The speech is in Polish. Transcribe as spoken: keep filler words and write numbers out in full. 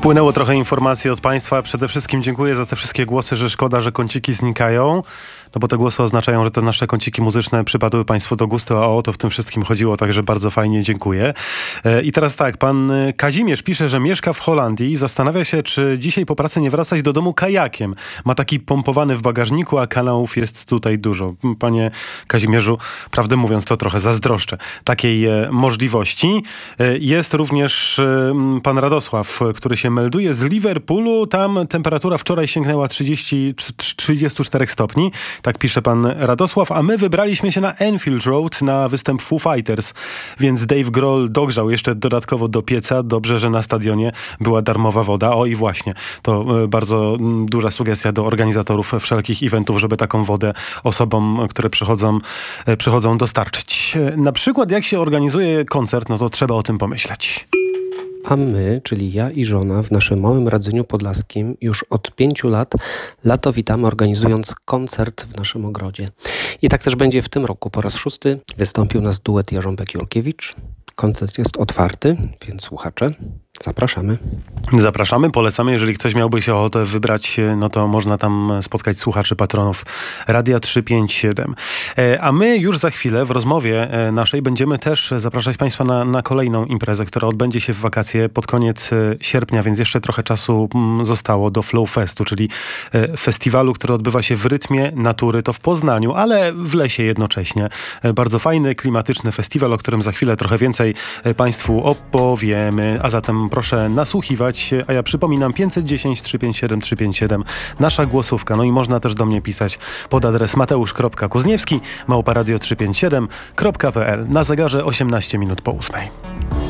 Wpłynęło trochę informacji od Państwa. Przede wszystkim dziękuję za te wszystkie głosy, że szkoda, że kąciki znikają. No bo te głosy oznaczają, że te nasze kąciki muzyczne przypadły Państwu do gustu, a o to w tym wszystkim chodziło, także bardzo fajnie dziękuję. I teraz tak, pan Kazimierz pisze, że mieszka w Holandii i zastanawia się, czy dzisiaj po pracy nie wracać do domu kajakiem. Ma taki pompowany w bagażniku, a kanałów jest tutaj dużo. Panie Kazimierzu, prawdę mówiąc, to trochę zazdroszczę takiej możliwości. Jest również pan Radosław, który się melduje z Liverpoolu. Tam temperatura wczoraj sięgnęła trzydzieści, trzydzieści cztery stopni. Tak pisze pan Radosław, a my wybraliśmy się na Enfield Road na występ Foo Fighters, więc Dave Grohl dogrzał jeszcze dodatkowo do pieca. Dobrze, że na stadionie była darmowa woda. O i właśnie, to bardzo duża sugestia do organizatorów wszelkich eventów, żeby taką wodę osobom, które przychodzą, przychodzą dostarczyć. Na przykład jak się organizuje koncert, no to trzeba o tym pomyśleć. A my, czyli ja i żona, w naszym małym Radzyniu Podlaskim już od pięciu lat lato witamy, organizując koncert w naszym ogrodzie. I tak też będzie w tym roku. Po raz szósty wystąpił nas duet Jarząbek-Jurkiewicz. Koncert jest otwarty, więc słuchacze, zapraszamy. Zapraszamy, polecamy. Jeżeli ktoś miałby się ochotę wybrać, no to można tam spotkać słuchaczy, patronów Radia trzysta pięćdziesiąt siedem. A my już za chwilę w rozmowie naszej będziemy też zapraszać Państwa na, na kolejną imprezę, która odbędzie się w wakacje pod koniec sierpnia, więc jeszcze trochę czasu zostało do Flow Festu, czyli festiwalu, który odbywa się w rytmie natury, to w Poznaniu, ale w lesie jednocześnie. Bardzo fajny, klimatyczny festiwal, o którym za chwilę trochę więcej Państwu opowiemy, a zatem proszę nasłuchiwać, a ja przypominam pięćset dziesięć trzysta pięćdziesiąt siedem trzysta pięćdziesiąt siedem, nasza głosówka. No i można też do mnie pisać pod adres mateusz kropka kuzniewski małpa radio trzysta pięćdziesiąt siedem kropka p l. Na zegarze osiemnaście minut po ósmej.